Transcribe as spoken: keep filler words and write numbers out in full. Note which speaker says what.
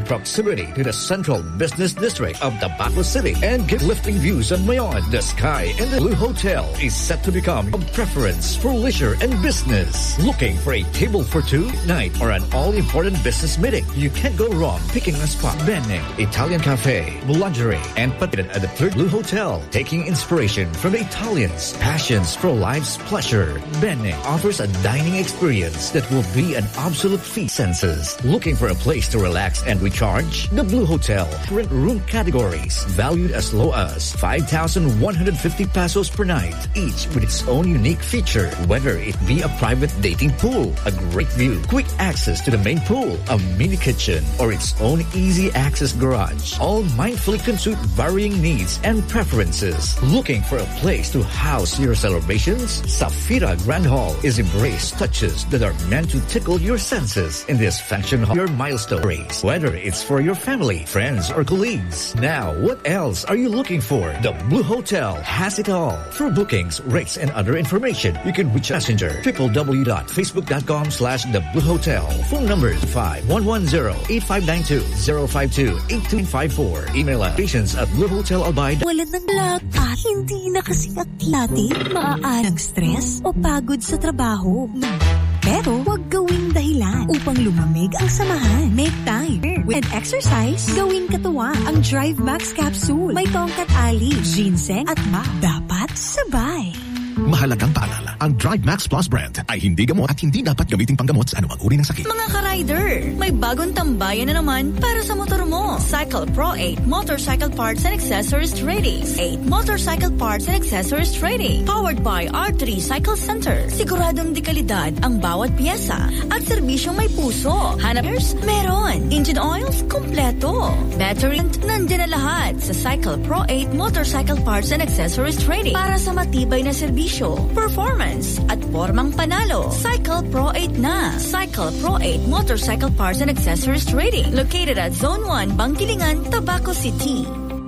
Speaker 1: proximity to the central business district of Tabaco City and give lifting views on Mayon. The sky in the Blue Hotel is set to become a preference for leisure and business. Looking for a table for two night or an all-important business meeting? You can't go wrong picking a spot. Bene, Italian Cafe, Boulangerie, and Patinan at the third Blue Hotel. Taking inspiration from the Italians' passions for life's pleasure. Bene offers a dining experience that will be an absolute feast senses. Looking for a place to relax and recharge? The Blue Hotel. Rent room categories valued as low as five thousand one hundred fifty pesos per night, each with its own unique feature. Whether it be a private dating pool, a great view, quick access to the main pool, a mini kitchen, or its own easy access garage, all mindfully consider varying needs and preferences. Looking for a place to house your celebrations? Safira Grand Hall is embrace touches that are meant to tickle your senses in this function hall. Your milestones, whether it's for your family, friends, or colleagues. Now, what else are you looking for? The Blue Hotel has it all. For bookings, rates, and other information, you can reach Messenger w w w dot facebook dot com slash the Blue Hotel. Phone numbers five one one zero, eight five nine two, zero five two, eight two five four. Email at patients at blue hotel albay.
Speaker 2: Walad ng lag at hindi na kasi dati maaarang stress o pagod sa trabaho. Pero huwag gawing dahilan upang lumamig ang samahan. Make time. With exercise, gawing katuwa ang Drive Max Capsule. May tongkat ali, ginseng at ma. Dapat sabay.
Speaker 3: Mahalagang paalala, ang Drive Max Plus brand ay hindi gamot at hindi dapat gamitin panggamot sa anumang uri ng sakit.
Speaker 4: Mga ka-rider, may bagong tambayan na naman para sa motor mo. Cycle Pro eight Motorcycle Parts and Accessories Trading. eight Motorcycle Parts and Accessories Trading. Powered by R three Cycle Center. Siguradong dekalidad ang bawat piyesa at serbisyong may puso. Hanapers, meron. Engine oils, kompleto. Battery, nandiyan na lahat sa Cycle Pro eight Motorcycle Parts and Accessories Trading para sa matibay na serbisyo, performance, at formang panalo. Cycle Pro eight na. Cycle Pro eight Motorcycle Parts and Accessories Trading. Located at Zone one, Bangkilingan, Tabaco City.